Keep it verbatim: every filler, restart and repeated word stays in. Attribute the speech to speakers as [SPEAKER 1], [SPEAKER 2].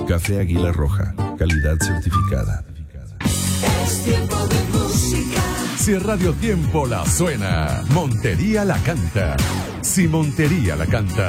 [SPEAKER 1] Café Águila Roja, calidad certificada.
[SPEAKER 2] Es tiempo de música.
[SPEAKER 3] Si Radio Tiempo la suena, Montería la canta. Si Montería la canta,